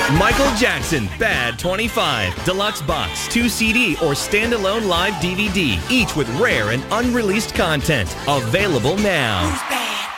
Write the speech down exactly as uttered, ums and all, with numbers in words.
Michael Jackson, Bad twenty-five, Deluxe Box, two C D or standalone live D V D, each with rare and unreleased content. Available now.